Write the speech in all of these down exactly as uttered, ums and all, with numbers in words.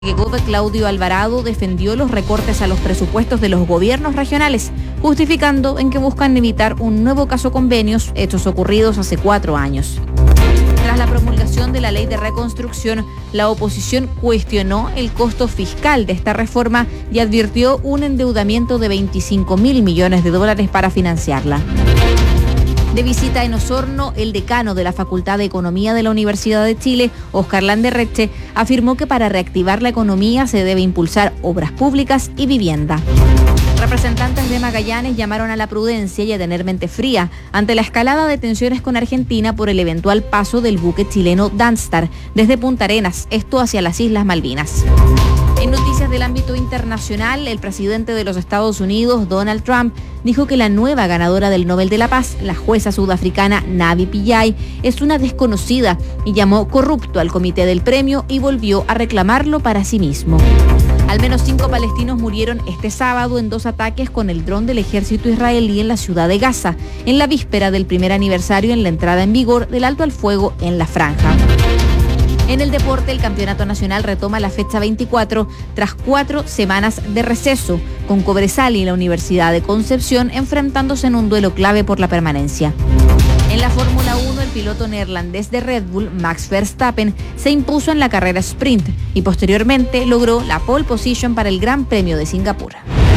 Claudio Alvarado defendió los recortes a los presupuestos de los gobiernos regionales, justificando en que buscan evitar un nuevo caso convenios, hechos ocurridos hace cuatro años. Tras la promulgación de la ley de reconstrucción, la oposición cuestionó el costo fiscal de esta reforma y advirtió un endeudamiento de veinticinco mil millones de dólares para financiarla. De visita en Osorno, el decano de la Facultad de Economía de la Universidad de Chile, Óscar Landerreche, afirmó que para reactivar la economía se debe impulsar obras públicas y vivienda. Representantes de Magallanes llamaron a la prudencia y a tener mente fría ante la escalada de tensiones con Argentina por el eventual paso del buque chileno Danstar desde Punta Arenas, esto hacia las Islas Malvinas. En noticias del ámbito internacional, el presidente de los Estados Unidos, Donald Trump, dijo que la nueva ganadora del Nobel de la Paz, la jueza sudafricana Navi Pillay, es una desconocida y llamó corrupto al comité del premio y volvió a reclamarlo para sí mismo. Al menos cinco palestinos murieron este sábado en dos ataques con el dron del ejército israelí en la ciudad de Gaza, en la víspera del primer aniversario en la entrada en vigor del alto al fuego en la franja. En el deporte, el campeonato nacional retoma la fecha veinticuatro tras cuatro semanas de receso, con Cobresal y la Universidad de Concepción enfrentándose en un duelo clave por la permanencia. En la Fórmula uno, el piloto neerlandés de Red Bull, Max Verstappen, se impuso en la carrera sprint y posteriormente logró la pole position para el Gran Premio de Singapur.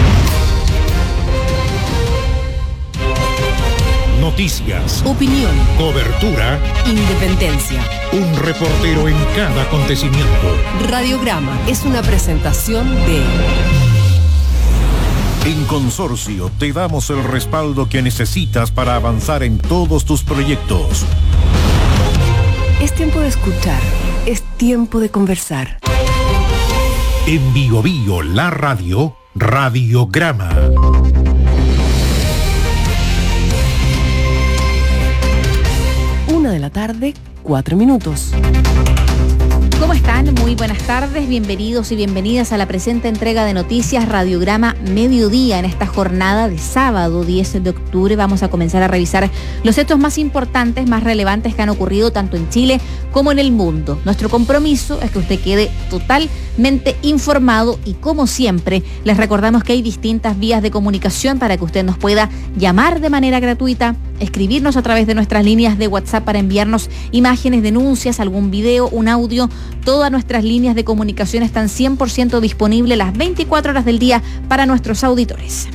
Noticias, opinión, cobertura, independencia. Un reportero en cada acontecimiento. Radiograma es una presentación de... En Consorcio te damos el respaldo que necesitas para avanzar en todos tus proyectos. Es tiempo de escuchar, es tiempo de conversar. En Bio Bio, la radio, Radiograma. Una de la tarde, cuatro minutos. ¿Cómo están? Muy buenas tardes, bienvenidos y bienvenidas a la presente entrega de noticias Radiograma Mediodía. En esta jornada de sábado diez de octubre vamos a comenzar a revisar los hechos más importantes, más relevantes que han ocurrido tanto en Chile como en el mundo. Nuestro compromiso es que usted quede totalmente informado y, como siempre, les recordamos que hay distintas vías de comunicación para que usted nos pueda llamar de manera gratuita, escribirnos a través de nuestras líneas de WhatsApp para enviarnos imágenes, denuncias, algún video, un audio. Todas nuestras líneas de comunicación están cien por ciento disponibles las veinticuatro horas del día para nuestros auditores.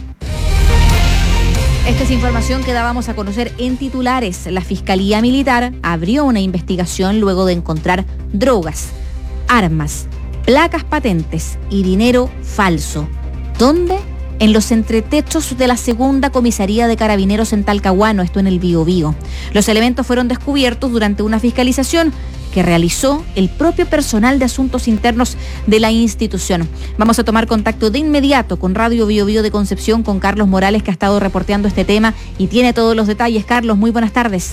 Esta es información que dábamos a conocer en titulares. La Fiscalía Militar abrió una investigación luego de encontrar drogas, armas, placas patentes y dinero falso. ¿Dónde? En los entretechos de la segunda comisaría de Carabineros en Talcahuano, esto en el Biobío. Los elementos fueron descubiertos durante una fiscalización que realizó el propio personal de asuntos internos de la institución. Vamos a tomar contacto de inmediato con Radio Biobío de Concepción, con Carlos Morales, que ha estado reporteando este tema y tiene todos los detalles. Carlos, muy buenas tardes.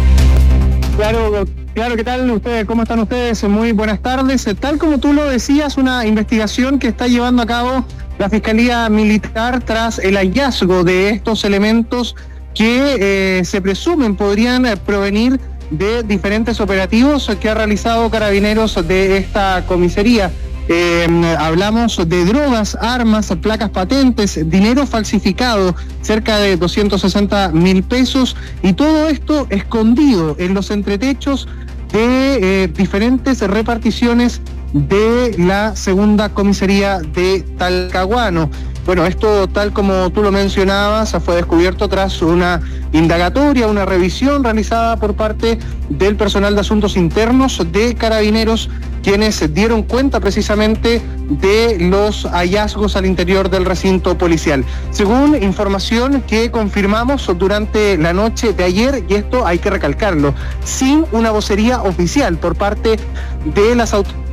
Claro, claro, ¿qué tal ustedes? ¿Cómo están ustedes? Muy buenas tardes. Tal como tú lo decías, una investigación que está llevando a cabo la Fiscalía Militar tras el hallazgo de estos elementos que eh, se presumen podrían eh, provenir de diferentes operativos que ha realizado Carabineros de esta comisaría. Eh, hablamos de drogas, armas, placas patentes, dinero falsificado, cerca de doscientos sesenta mil pesos, y todo esto escondido en los entretechos de eh, diferentes reparticiones de la segunda comisaría de Talcahuano. Bueno, esto, tal como tú lo mencionabas, fue descubierto tras una indagatoria, una revisión realizada por parte del personal de asuntos internos de Carabineros, quienes dieron cuenta precisamente de los hallazgos al interior del recinto policial. Según información que confirmamos durante la noche de ayer, y esto hay que recalcarlo, sin una vocería oficial por parte de las autoridades.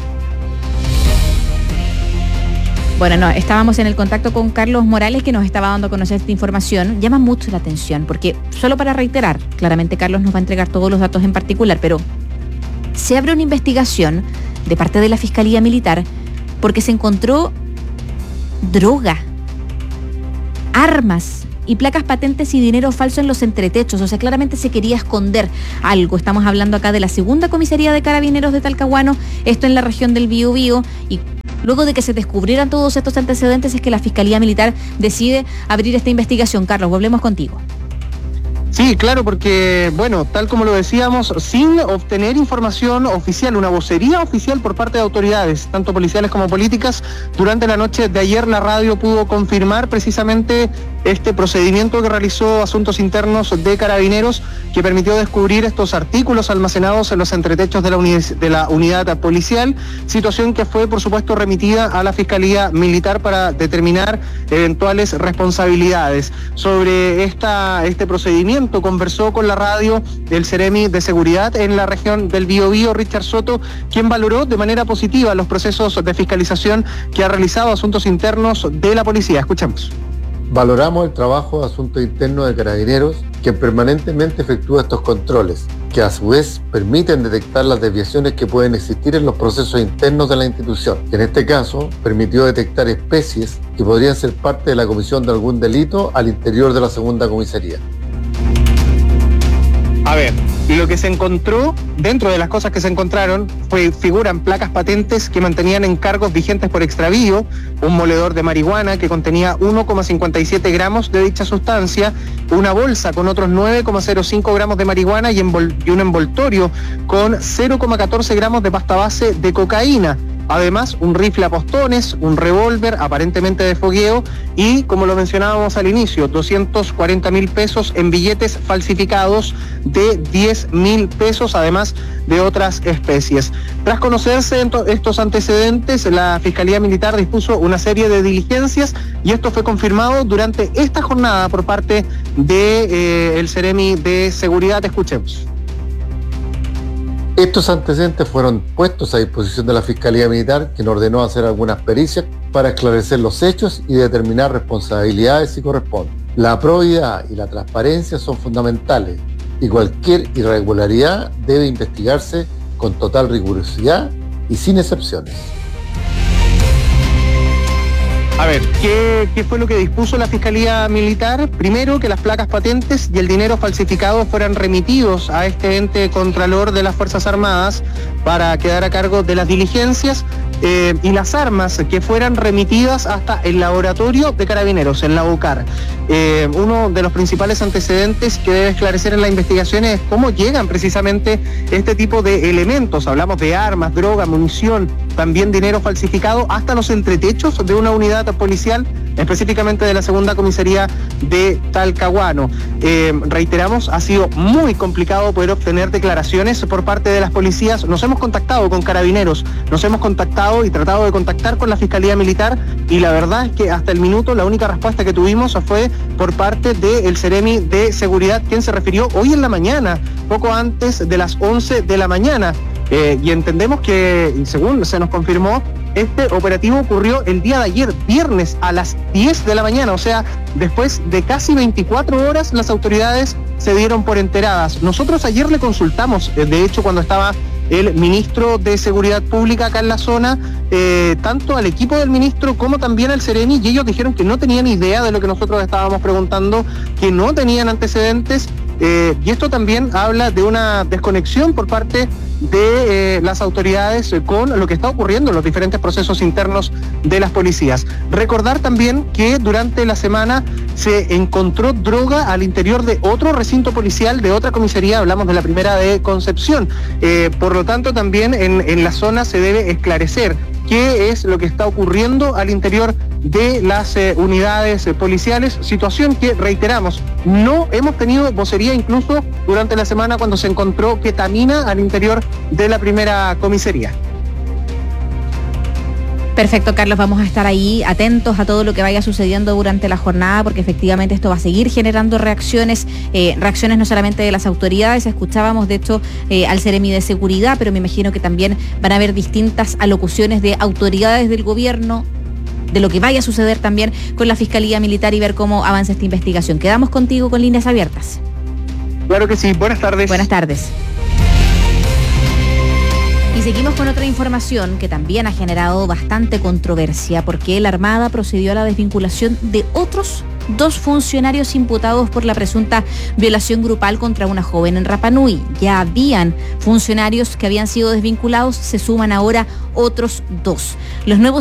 Bueno, no, estábamos en el contacto con Carlos Morales, que nos estaba dando a conocer esta información. Llama mucho la atención, porque solo para reiterar, claramente Carlos nos va a entregar todos los datos en particular, pero se abre una investigación de parte de la Fiscalía Militar porque se encontró droga, armas, y placas patentes y dinero falso en los entretechos. O sea, claramente se quería esconder algo. Estamos hablando acá de la segunda comisaría de Carabineros de Talcahuano, esto en la región del Biobío, y luego de que se descubrieran todos estos antecedentes es que la Fiscalía Militar decide abrir esta investigación. Carlos, volvemos contigo. Sí, claro, porque, bueno, tal como lo decíamos, sin obtener información oficial, una vocería oficial por parte de autoridades, tanto policiales como políticas, durante la noche de ayer la radio pudo confirmar precisamente este procedimiento que realizó Asuntos Internos de Carabineros, que permitió descubrir estos artículos almacenados en los entretechos de la, uni- de la unidad policial, situación que fue, por supuesto, remitida a la Fiscalía Militar para determinar eventuales responsabilidades. Sobre esta, este procedimiento conversó con la radio el Ceremi de Seguridad en la región del Biobío, Richard Soto, quien valoró de manera positiva los procesos de fiscalización que ha realizado Asuntos Internos de la policía. Escuchemos. Valoramos el trabajo de Asuntos Internos de Carabineros, que permanentemente efectúa estos controles, que a su vez permiten detectar las desviaciones que pueden existir en los procesos internos de la institución. En este caso, permitió detectar especies que podrían ser parte de la comisión de algún delito al interior de la segunda comisaría. A ver, lo que se encontró, dentro de las cosas que se encontraron, fue, figuran placas patentes que mantenían encargos vigentes por extravío, un moledor de marihuana que contenía uno coma cincuenta y siete gramos de dicha sustancia, una bolsa con otros nueve coma cero cinco gramos de marihuana y, envol- y un envoltorio con cero coma catorce gramos de pasta base de cocaína. Además, un rifle a postones, un revólver aparentemente de fogueo y, como lo mencionábamos al inicio, doscientos cuarenta mil pesos en billetes falsificados de diez mil pesos, además de otras especies. Tras conocerse estos antecedentes, la Fiscalía Militar dispuso una serie de diligencias y esto fue confirmado durante esta jornada por parte de eh, el Ceremi de Seguridad. Escuchemos. Estos antecedentes fueron puestos a disposición de la Fiscalía Militar, quien ordenó hacer algunas pericias para esclarecer los hechos y determinar responsabilidades si corresponde. La probidad y la transparencia son fundamentales y cualquier irregularidad debe investigarse con total rigurosidad y sin excepciones. A ver, ¿qué, ¿qué fue lo que dispuso la Fiscalía Militar? Primero, que las placas patentes y el dinero falsificado fueran remitidos a este ente contralor de las Fuerzas Armadas para quedar a cargo de las diligencias eh, y las armas que fueran remitidas hasta el laboratorio de Carabineros, en la UCAR. Eh, uno de los principales antecedentes que debe esclarecer en la investigación es cómo llegan precisamente este tipo de elementos. Hablamos de armas, droga, munición, también dinero falsificado, hasta los entretechos de una unidad policial, específicamente de la segunda comisaría de Talcahuano. Eh, reiteramos, ha sido muy complicado poder obtener declaraciones por parte de las policías. Nos hemos contactado con Carabineros, nos hemos contactado y tratado de contactar con la Fiscalía Militar y la verdad es que hasta el minuto la única respuesta que tuvimos fue por parte del Ceremi de Seguridad, quien se refirió hoy en la mañana, poco antes de las once de la mañana. Eh, y entendemos que, según se nos confirmó, este operativo ocurrió el día de ayer, viernes, a las diez de la mañana, o sea, después de casi veinticuatro horas las autoridades se dieron por enteradas. Nosotros ayer le consultamos, de hecho, cuando estaba el ministro de Seguridad Pública acá en la zona, eh, tanto al equipo del ministro como también al Ceremi, y ellos dijeron que no tenían idea de lo que nosotros estábamos preguntando, que no tenían antecedentes, eh, y esto también habla de una desconexión por parte de eh, las autoridades eh, con lo que está ocurriendo en los diferentes procesos internos de las policías. Recordar también que durante la semana se encontró droga al interior de otro recinto policial, de otra comisaría, hablamos de la primera de Concepción. Eh, por lo tanto, también en, en la zona se debe esclarecer qué es lo que está ocurriendo al interior de las eh, unidades eh, policiales, situación que, reiteramos, no hemos tenido vocería incluso durante la semana cuando se encontró ketamina al interior de la primera comisaría. Perfecto, Carlos, vamos a estar ahí atentos a todo lo que vaya sucediendo durante la jornada, porque efectivamente esto va a seguir generando reacciones, eh, reacciones no solamente de las autoridades. Escuchábamos de hecho eh, al Ceremi de Seguridad, pero me imagino que también van a haber distintas alocuciones de autoridades del gobierno, de lo que vaya a suceder también con la Fiscalía Militar y ver cómo avanza esta investigación. Quedamos contigo con líneas abiertas. Claro que sí, buenas tardes. Buenas tardes. Y Y seguimos con otra información que también ha generado bastante controversia porque la Armada procedió a la desvinculación de otros dos funcionarios imputados por la presunta violación grupal contra una joven en Rapa Nui. Ya habían funcionarios que habían sido desvinculados, se suman ahora otros dos. Los nuevos